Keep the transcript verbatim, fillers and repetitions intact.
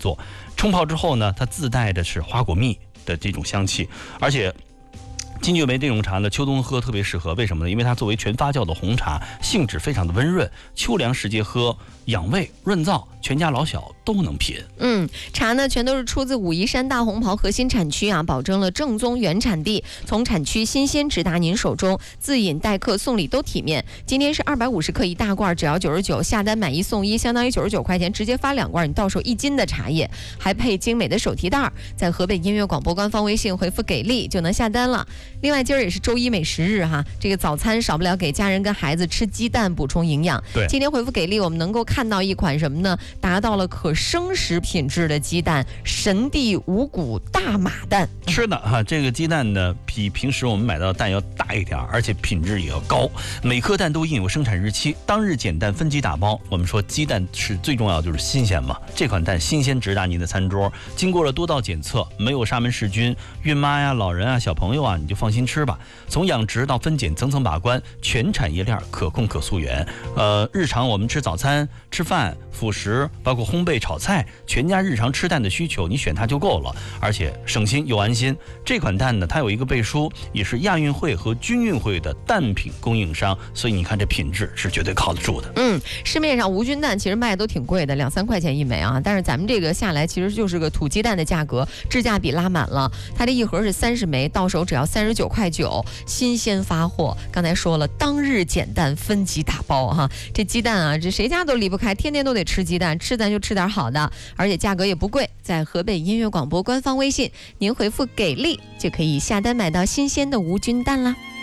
做。冲泡之后呢，它自带的是花果蜜的这种香气，而且金骏眉这种茶呢，秋冬喝特别适合，为什么呢？因为它作为全发酵的红茶，性质非常的温润，秋凉时节喝，养胃润燥，全家老小都能品。 嗯，茶呢全都是出自武夷山大红袍核心产区啊，保证了正宗原产地，从产区新鲜直达您手中，自饮待客送礼都体面。今天是二百五十克一大罐，只要九十九，下单买一送一，相当于九十九块钱，直接发两罐，你到手一斤的茶叶，还配精美的手提袋。在河北音乐广播官方微信回复给力就能下单了。另外今儿也是周一美食日哈，这个早餐少不了给家人跟孩子吃鸡蛋补充营养。 对， 今天回复给力，我们能够看到一款什么呢？达到了可生食品质的鸡蛋，神地五谷大马蛋。 是的哈，这个鸡蛋呢比平时我们买到的蛋要大一点，而且品质也要高。每颗蛋都印有生产日期，当日捡蛋分级打包。我们说鸡蛋是最重要的就是新鲜嘛，这款蛋新鲜直达您的餐桌，经过了多道检测，没有沙门氏菌，孕妈呀、老人啊、小朋友啊，你就放心吃吧。从养殖到分拣，层层把关，全产业链可控可溯源。呃，日常我们吃早餐、吃饭、辅食，包括烘焙、炒菜，全家日常吃蛋的需求，你选它就够了，而且省心又安心。这款蛋呢，它有一个背书，也是亚运会和军运会的蛋品供应商，所以你看这品质是绝对靠得住的。 嗯，市面上无菌蛋其实卖的都挺贵的，两三块钱一枚啊，但是咱们这个下来其实就是个土鸡蛋的价格，质价比拉满了。它这一盒是三十枚，到手只要三十九块九，新鲜发货。刚才说了，当日捡蛋分级打包哈，这鸡蛋啊，这谁家都离不开，天天都得吃鸡蛋，吃咱就吃点好的，而且价格也不贵。在河北音乐广播官方微信，您回复给力就可以下单买到新鲜的无菌蛋啦。